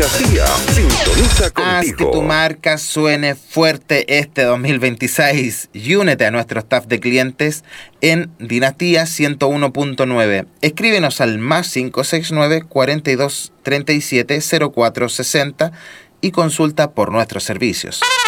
Dinastía sintoniza Haz que tu contigo. marca suene fuerte este 2026 y únete a nuestro staff de clientes en Dinastía 101.9. Escríbenos al +569 42 37 04 60 y consulta por nuestros servicios.